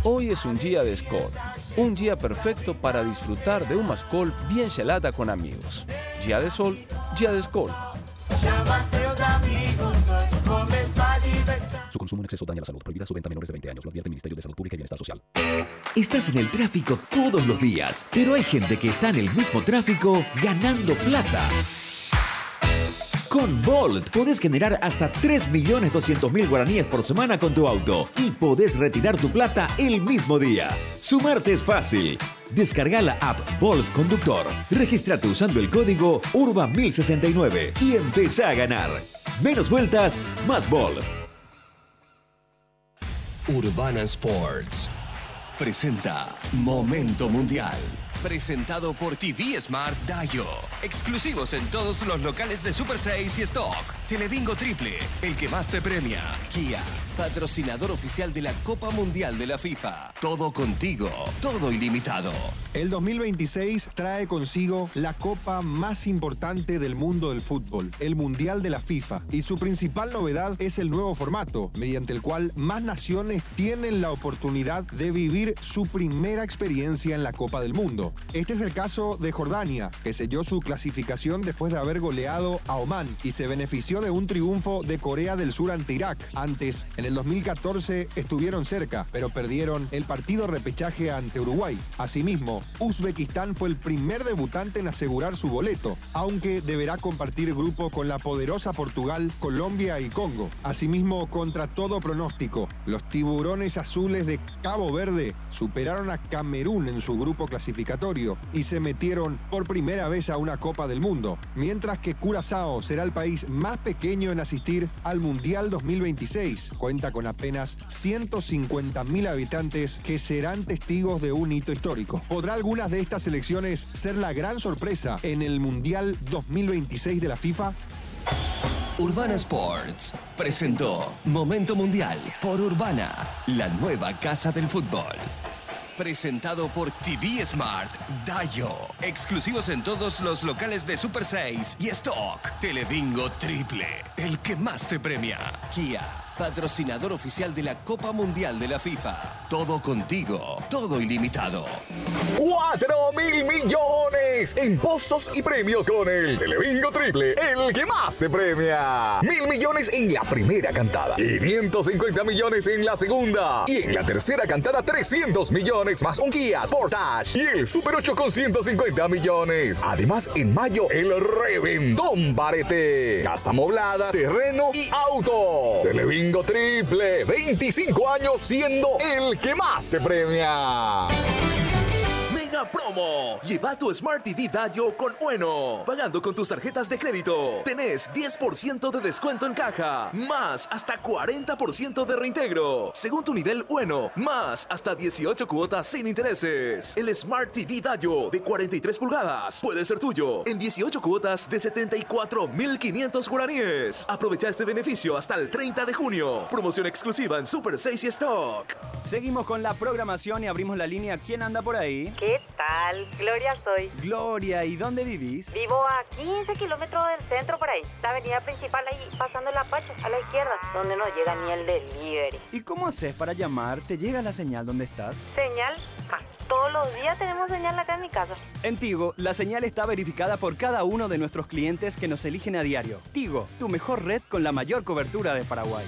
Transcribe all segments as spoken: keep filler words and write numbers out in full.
Hoy es un día de Skol, un día perfecto para disfrutar de una Skol bien gelada con amigos. Día de sol, día de Skol. Su consumo en exceso daña la salud. Prohibida su venta a menores de veinte años. Lo advierte el Ministerio de Salud Pública y Bienestar Social. Estás en el tráfico todos los días, pero hay gente que está en el mismo tráfico ganando plata. Con Bolt podés generar hasta tres millones doscientos mil guaraníes por semana con tu auto y podés retirar tu plata el mismo día. Sumarte es fácil. Descarga la app Bolt Conductor, registrate usando el código U R B A mil sesenta y nueve y empezá a ganar. Menos vueltas, más Bolt. Urbana Sports presenta Momento Mundial. Presentado por T V Smart Dayo. Exclusivos en todos los locales de Super seis y Stock. Telebingo Triple, el que más te premia. Kia, patrocinador oficial de la Copa Mundial de la FIFA. Todo contigo, todo ilimitado. El dos mil veintiséis trae consigo la copa más importante del mundo del fútbol, el Mundial de la FIFA. Y su principal novedad es el nuevo formato, mediante el cual más naciones tienen la oportunidad de vivir su primera experiencia en la Copa del Mundo. Este es el caso de Jordania, que selló su clasificación después de haber goleado a Omán y se benefició de un triunfo de Corea del Sur ante Irak. Antes, en el dos mil catorce, estuvieron cerca, pero perdieron el partido repechaje ante Uruguay. Asimismo, Uzbekistán fue el primer debutante en asegurar su boleto, aunque deberá compartir grupo con la poderosa Portugal, Colombia y Congo. Asimismo, contra todo pronóstico, los tiburones azules de Cabo Verde superaron a Camerún en su grupo clasificatorio y se metieron por primera vez a una Copa del Mundo, mientras que Curazao será el país más pequeño en asistir al Mundial dos mil veintiséis. Cuenta con apenas ciento cincuenta mil habitantes que serán testigos de un hito histórico. ¿Podrá algunas de estas selecciones ser la gran sorpresa en el Mundial dos mil veintiséis de la FIFA? Urbana Sports presentó Momento Mundial por Urbana, la nueva casa del fútbol. Presentado por T V Smart Dayo. Exclusivos en todos los locales de Super seis y Stock. Telebingo Triple, el que más te premia. Kia, patrocinador oficial de la Copa Mundial de la FIFA. Todo contigo, todo ilimitado. ¡Cuatro mil millones en pozos y premios con el Telebingo Triple, el que más te premia! Mil millones en la primera cantada, quinientos cincuenta millones en la segunda y en la tercera cantada trescientos millones más un Kia Sportage y el Super ocho con ciento cincuenta millones. Además, en mayo, el reventón Barete, casa amoblada, terreno y auto. Telebingo Triple, veinticinco años siendo el que más se premia. Mega promo. Lleva tu Smart T V Dayo con Ueno. Pagando con tus tarjetas de crédito. Tenés diez por ciento de descuento en caja. Más hasta cuarenta por ciento de reintegro. Según tu nivel Ueno. Más hasta dieciocho cuotas sin intereses. El Smart T V Dayo de cuarenta y tres pulgadas puede ser tuyo en dieciocho cuotas de setenta y cuatro mil quinientos guaraníes. Aprovecha este beneficio hasta el treinta de junio. Promoción exclusiva en Super seis y Stock. Seguimos con la programación y abrimos la línea. ¿Quién anda por ahí? ¿Qué tal? Gloria soy. Gloria, ¿y dónde vivís? Vivo a quince kilómetros del centro por ahí. La avenida principal ahí, pasando el Apache, a la izquierda, donde no llega ni el delivery. ¿Y cómo haces para llamar? ¿Te llega la señal donde estás? ¿Señal? Ah, todos los días tenemos señal acá en mi casa. En Tigo, la señal está verificada por cada uno de nuestros clientes que nos eligen a diario. Tigo, tu mejor red con la mayor cobertura de Paraguay.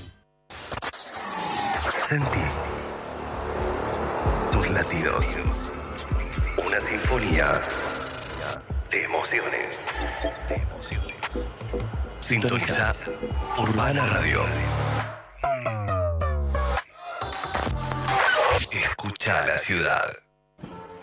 Sentí tus latidos. Una sinfonía de emociones. De emociones. Sintoniza Urbana Radio. Escucha la ciudad.